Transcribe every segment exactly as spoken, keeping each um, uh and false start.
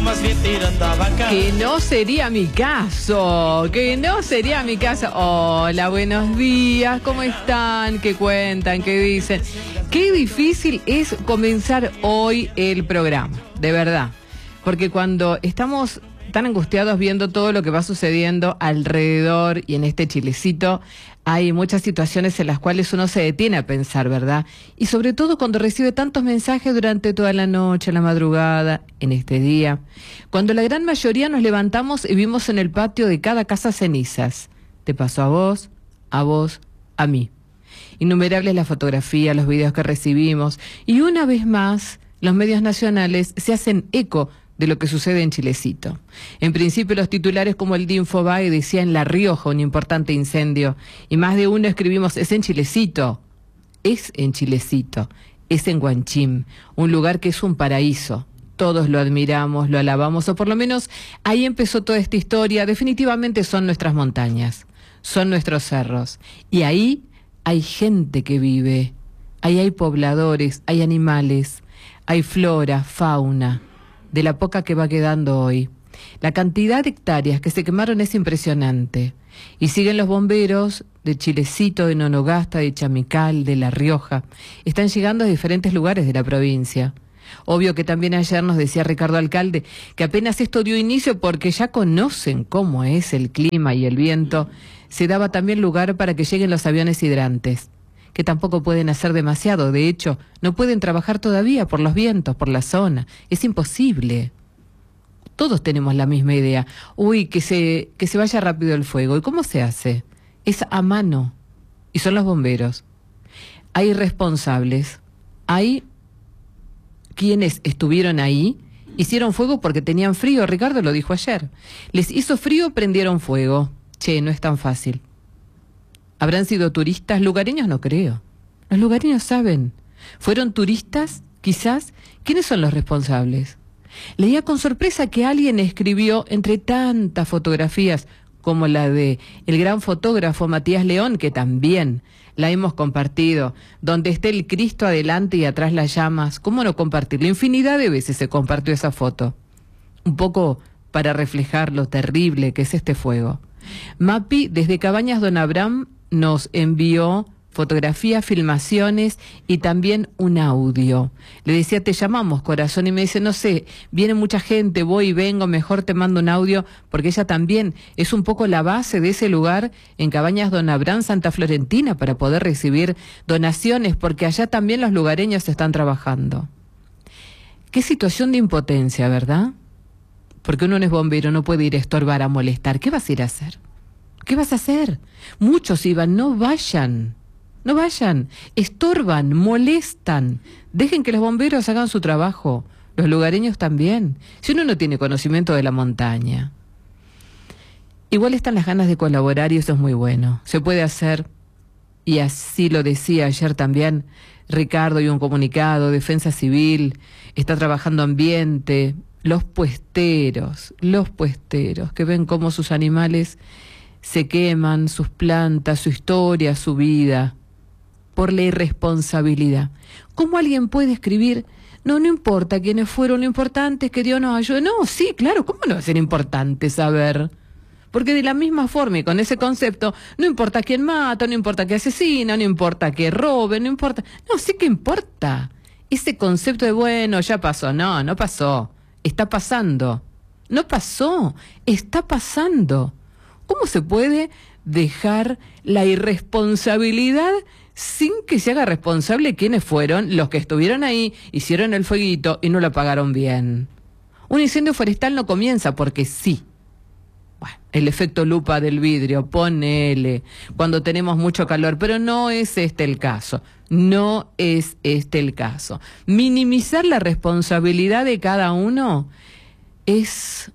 más bien tirando a vaca. Que no sería mi caso, que no sería mi caso. Hola, buenos días, ¿cómo están? ¿Qué cuentan? ¿Qué dicen? Qué difícil es comenzar hoy el programa, de verdad. Porque cuando estamos tan angustiados viendo todo lo que va sucediendo alrededor y en este Chilecito, hay muchas situaciones en las cuales uno se detiene a pensar, ¿verdad? Y sobre todo cuando recibe tantos mensajes durante toda la noche, la madrugada, en este día, cuando la gran mayoría nos levantamos y vimos en el patio de cada casa cenizas. Te pasó a vos, a vos, a mí. Innumerables las fotografías, los videos que recibimos, y una vez más, los medios nacionales se hacen eco de lo que sucede en Chilecito. En principio los titulares como el de Infobae decía en La Rioja un importante incendio, y más de uno escribimos, es en Chilecito, es en Chilecito, es en Guanchín, un lugar que es un paraíso. Todos lo admiramos, lo alabamos, o por lo menos ahí empezó toda esta historia. Definitivamente son nuestras montañas, son nuestros cerros, y ahí hay gente que vive, ahí hay pobladores, hay animales, hay flora, fauna, de la poca que va quedando hoy. La cantidad de hectáreas que se quemaron es impresionante. Y siguen los bomberos de Chilecito, de Nonogasta, de Chamical, de La Rioja. Están llegando a diferentes lugares de la provincia. Obvio que también ayer nos decía Ricardo Alcalde que apenas esto dio inicio, porque ya conocen cómo es el clima y el viento, se daba también lugar para que lleguen los aviones hidrantes, que tampoco pueden hacer demasiado. De hecho, no pueden trabajar todavía por los vientos, por la zona. Es imposible. Todos tenemos la misma idea. Uy, que se, que se vaya rápido el fuego. ¿Y cómo se hace? Es a mano. Y son los bomberos. Hay responsables. Hay quienes estuvieron ahí, hicieron fuego porque tenían frío. Ricardo lo dijo ayer. Les hizo frío, prendieron fuego. Che, no es tan fácil. ¿Habrán sido turistas? Lugareños no creo. Los lugareños saben. ¿Fueron turistas? Quizás. ¿Quiénes son los responsables? Leía con sorpresa que alguien escribió entre tantas fotografías como la de el gran fotógrafo Matías León, que también la hemos compartido, donde esté el Cristo adelante y atrás las llamas. ¿Cómo no compartirlo? Infinidad de veces se compartió esa foto. Un poco para reflejar lo terrible que es este fuego. Mapi, desde Cabañas Don Abraham, nos envió fotografías, filmaciones y también un audio. Le decía, te llamamos, corazón, y me dice, no sé, viene mucha gente, voy y vengo, mejor te mando un audio, porque ella también es un poco la base de ese lugar en Cabañas Don Abraham, Santa Florentina, para poder recibir donaciones, porque allá también los lugareños están trabajando. Qué situación de impotencia, ¿verdad? Porque uno no es bombero, no puede ir a estorbar, a molestar. ¿Qué vas a ir a hacer? ¿Qué vas a hacer? Muchos iban, no vayan, no vayan, estorban, molestan. Dejen que los bomberos hagan su trabajo, los lugareños también, si uno no tiene conocimiento de la montaña. Igual están las ganas de colaborar y eso es muy bueno, se puede hacer, y así lo decía ayer también Ricardo, y un comunicado, Defensa Civil, está trabajando ambiente, los puesteros, los puesteros que ven cómo sus animales se queman, sus plantas, su historia, su vida, por la irresponsabilidad. ¿Cómo alguien puede escribir, no, no importa quiénes fueron, lo importante es que Dios nos ayude? No, sí, claro, ¿cómo no va a ser importante saber? Porque de la misma forma y con ese concepto, no importa quién mata, no importa qué asesina, no importa qué robe, no importa... No, sí que importa. Ese concepto de, bueno, ya pasó. No, no pasó. Está pasando. No pasó. Está pasando. ¿Cómo se puede dejar la irresponsabilidad sin que se haga responsable quiénes fueron los que estuvieron ahí, hicieron el fueguito y no lo apagaron bien? Un incendio forestal no comienza porque sí. Bueno, el efecto lupa del vidrio, ponele, cuando tenemos mucho calor, pero no es este el caso. No es este el caso. Minimizar la responsabilidad de cada uno es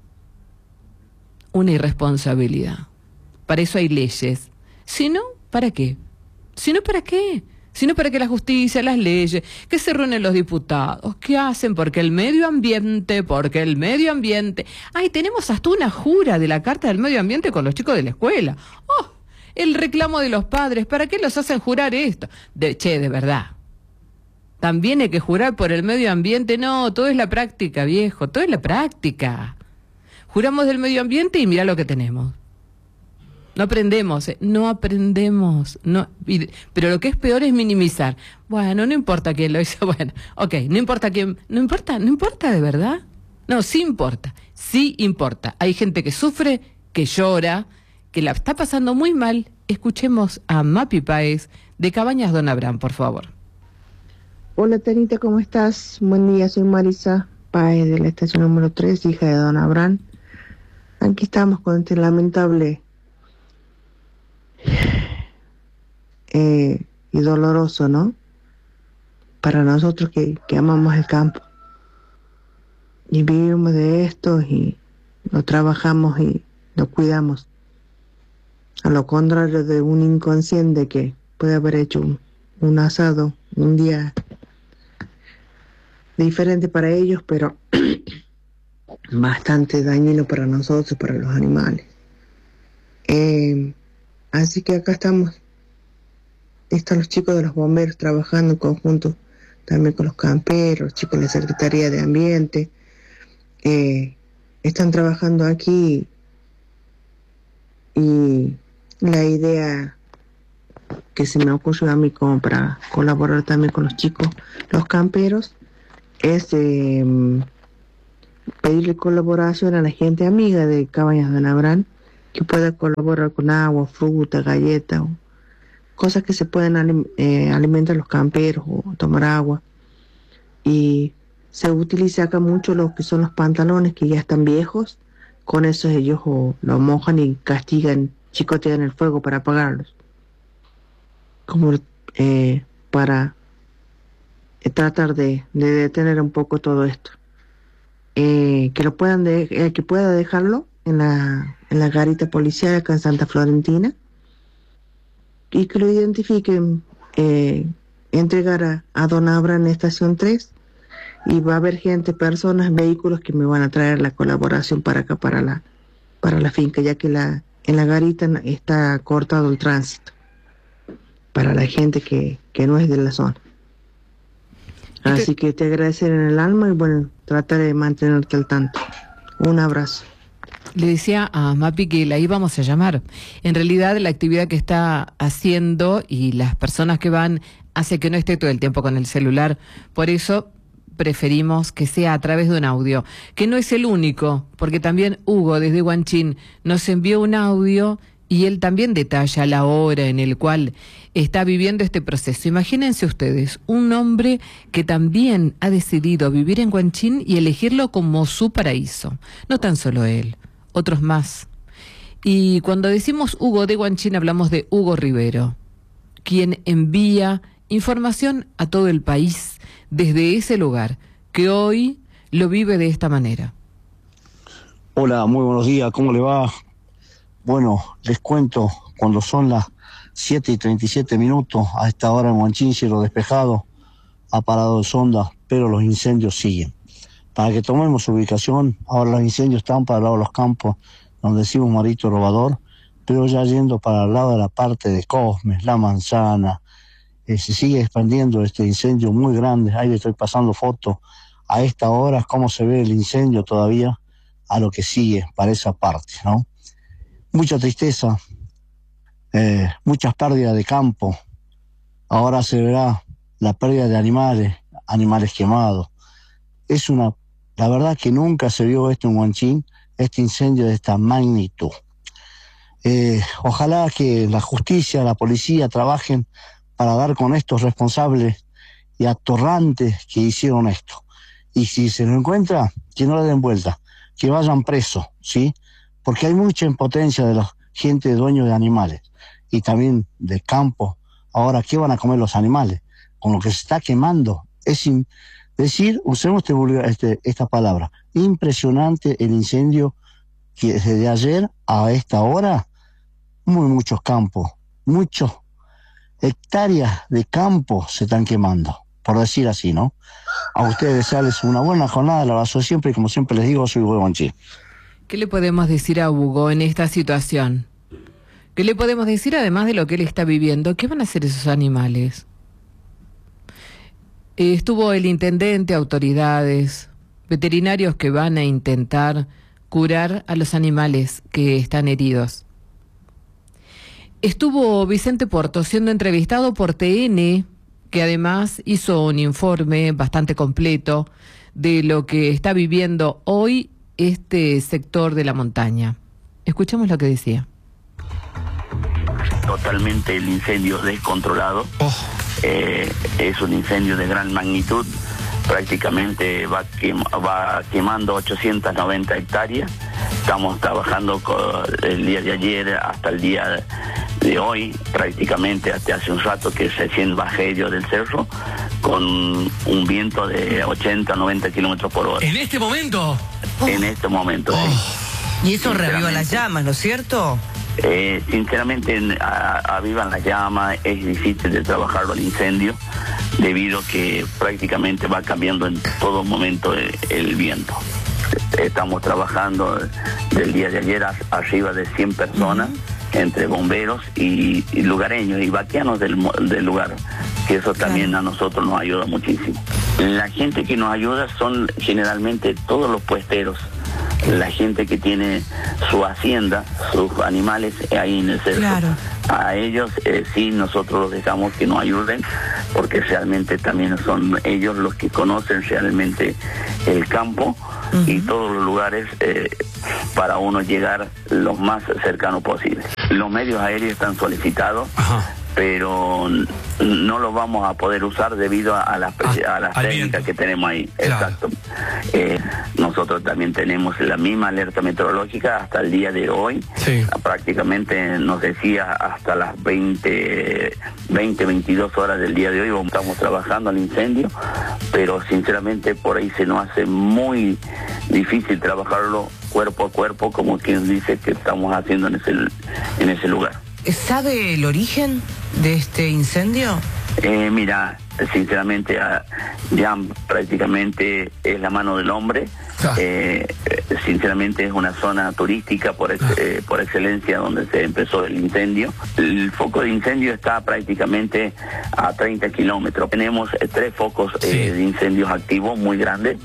una irresponsabilidad. Para eso hay leyes. Si no, ¿para qué? Si no, ¿para qué? Si no, para que la justicia, las leyes, que se reúnen los diputados, ¿qué hacen? Porque el medio ambiente, porque el medio ambiente... Ay, tenemos hasta una jura de la Carta del Medio Ambiente con los chicos de la escuela. ¡Oh! El reclamo de los padres, ¿para qué los hacen jurar esto? De, che, de verdad. también hay que jurar por el medio ambiente. No, todo es la práctica, viejo, todo es la práctica. Juramos del medio ambiente y mirá lo que tenemos. No aprendemos, ¿eh? no aprendemos. No, y, pero lo que es peor es minimizar. Bueno, no importa quién lo hizo, bueno, ok, no importa quién, no importa, no importa de verdad. No, sí importa, sí importa. Hay gente que sufre, que llora, que la está pasando muy mal. Escuchemos a Mapi Páez de Cabañas Don Abraham, por favor. Hola, Tanita, ¿cómo estás? Buen día, soy Marisa Páez de la estación número tres, hija de Don Abraham. Aquí estamos con este lamentable eh, y doloroso, ¿no? Para nosotros que, que amamos el campo y vivimos de esto y lo trabajamos y lo cuidamos, a lo contrario de un inconsciente que puede haber hecho un, un asado un día diferente para ellos, pero bastante dañino para nosotros, para los animales. Eh, así que acá estamos, están los chicos de los bomberos trabajando en conjunto también con los camperos, chicos de la Secretaría de Ambiente, eh, están trabajando aquí y la idea que se me ocurrió a mí como para colaborar también con los chicos, los camperos, es eh, pedirle colaboración a la gente amiga de Cabañas Don Abraham que pueda colaborar con agua, fruta, galletas, o cosas que se pueden alim- eh, alimentar los camperos o tomar agua. Y se utiliza acá mucho lo que son los pantalones que ya están viejos, con eso ellos o lo mojan y castigan, chicotean el fuego para apagarlos, como eh, para eh, tratar de, de detener un poco todo esto. Eh, que lo puedan de, eh, que pueda dejarlo en la, en la garita policial acá en Santa Florentina y que lo identifiquen, eh, entregar a, a Don Abraham en estación tres, y va a haber gente, personas, vehículos que me van a traer la colaboración para acá, para la, para la finca, ya que la, en la garita está cortado el tránsito para la gente que, que no es de la zona. Así que te agradeceré en el alma y bueno, trataré de mantenerte al tanto. Un abrazo. Le decía a Mapi que la íbamos a llamar. En realidad la actividad que está haciendo y las personas que van hace que no esté todo el tiempo con el celular. Por eso preferimos que sea a través de un audio, que no es el único, porque también Hugo desde Huanchín nos envió un audio y él también detalla la hora en el cual está viviendo este proceso. Imagínense ustedes, un hombre que también ha decidido vivir en Huanchín y elegirlo como su paraíso. No tan solo él, otros más. Y cuando decimos Hugo de Huanchín hablamos de Hugo Rivero, quien envía información a todo el país desde ese lugar, que hoy lo vive de esta manera. Hola, muy buenos días, ¿cómo le va? Bueno, les cuento, cuando son las siete y treinta y siete minutos, a esta hora en Huanchín, cielo despejado, ha parado el sonda, pero los incendios siguen. Para que tomemos ubicación, ahora los incendios están para el lado de los campos, donde decimos Marito Robador, pero ya yendo para el lado de la parte de Cosmes, La Manzana, eh, se sigue expandiendo este incendio muy grande. Ahí le estoy pasando fotos a esta hora, cómo se ve el incendio todavía, a lo que sigue para esa parte, ¿no? Mucha tristeza, eh, muchas pérdidas de campo. Ahora se verá la pérdida de animales, animales quemados. Es una, la verdad que nunca se vio esto en Huanchín, este incendio de esta magnitud. Eh, ojalá que la justicia, la policía trabajen para dar con estos responsables y atorrantes que hicieron esto. Y si se lo encuentra, que no le den vuelta, que vayan presos, ¿sí? Porque hay mucha impotencia de la gente dueños de animales y también de campo. Ahora, ¿qué van a comer los animales? Con lo que se está quemando. Es in- decir, usemos este, vulgar- este, esta palabra, impresionante el incendio que desde ayer a esta hora, muy muchos campos, muchos hectáreas de campo se están quemando, por decir así, ¿no? A ustedes desearles una buena jornada, la abrazo siempre y como siempre les digo, soy Hugo Huanchín. ¿Qué le podemos decir a Hugo en esta situación? ¿Qué le podemos decir además de lo que él está viviendo? ¿Qué van a hacer esos animales? Eh, estuvo el intendente, autoridades, veterinarios que van a intentar curar a los animales que están heridos. Estuvo Vicente Porto siendo entrevistado por T N, que además hizo un informe bastante completo de lo que está viviendo hoy este sector de la montaña. Escuchemos lo que decía. Totalmente el incendio descontrolado. Oh. Eh, es un incendio de gran magnitud. Prácticamente va, quem va quemando ochocientas noventa hectáreas. Estamos trabajando con el día de ayer hasta el día de hoy, prácticamente hasta hace un rato que recién bajé yo del cerro, con un viento de ochenta, noventa kilómetros por hora. ¿En este momento? Oh. En este momento, oh. sí. Y eso reaviva las llamas, ¿no es cierto? Eh, sinceramente, a, avivan las llamas, es difícil de trabajarlo el incendio, debido a que prácticamente va cambiando en todo momento el, el viento. Estamos trabajando del día de ayer a, arriba de cien personas, uh-huh. entre bomberos y, y lugareños y vaqueanos del, del lugar, que eso también claro. a nosotros nos ayuda muchísimo. La gente que nos ayuda son generalmente todos los puesteros, la gente que tiene su hacienda, sus animales ahí en el cerro. Claro. A ellos eh, sí nosotros los dejamos que nos ayuden, porque realmente también son ellos los que conocen realmente el campo, uh-huh. y todos los lugares eh, para uno llegar lo más cercano posible. Los medios aéreos están solicitados, Ajá. pero no los vamos a poder usar debido a las, a las técnicas que tenemos ahí. Claro. Exacto. Eh, nosotros también tenemos la misma alerta meteorológica hasta el día de hoy. Sí. Prácticamente nos decía hasta las veinte, veintidós horas del día de hoy. Estamos trabajando al incendio, pero sinceramente por ahí se nos hace muy difícil trabajarlo cuerpo a cuerpo, como quien dice que estamos haciendo en ese, en ese lugar. ¿Sabe el origen de este incendio? Eh, mira, sinceramente ya ah, prácticamente es la mano del hombre. Ah. Eh, sinceramente es una zona turística por, ex, ah. eh, por excelencia donde se empezó el incendio. El foco de incendio está prácticamente a treinta kilómetros. Tenemos eh, tres focos sí. eh, de incendios activos muy grandes.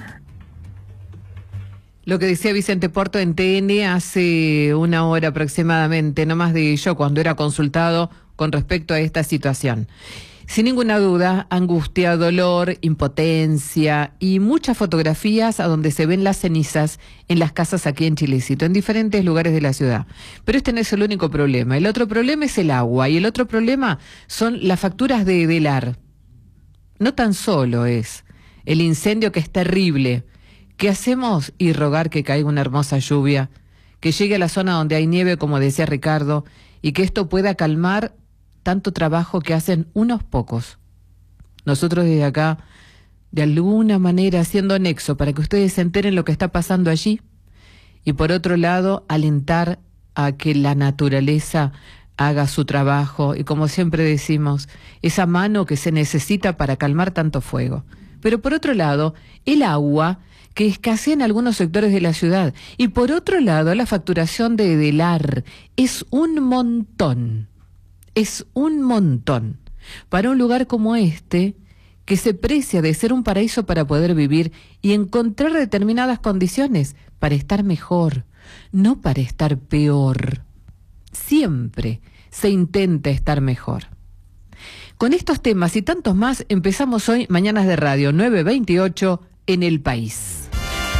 Lo que decía Vicente Porto en T N hace una hora aproximadamente, no más de ello, cuando era consultado con respecto a esta situación. Sin ninguna duda, angustia, dolor, impotencia y muchas fotografías a donde se ven las cenizas en las casas aquí en Chilecito, en diferentes lugares de la ciudad. Pero este no es el único problema. El otro problema es el agua y el otro problema son las facturas de Delar. No tan solo es el incendio, que es terrible. ¿Qué hacemos? Y rogar que caiga una hermosa lluvia, que llegue a la zona donde hay nieve, como decía Ricardo, y que esto pueda calmar tanto trabajo que hacen unos pocos. Nosotros desde acá, de alguna manera, haciendo nexo para que ustedes se enteren lo que está pasando allí, y por otro lado, alentar a que la naturaleza haga su trabajo, y como siempre decimos, esa mano que se necesita para calmar tanto fuego. Pero por otro lado, el agua que escasea en algunos sectores de la ciudad. Y por otro lado, la facturación de Delar es un montón. Es un montón. Para un lugar como este, que se precia de ser un paraíso para poder vivir y encontrar determinadas condiciones para estar mejor, no para estar peor. Siempre se intenta estar mejor. Con estos temas y tantos más empezamos hoy Mañanas de Radio nueve veintiocho en El País.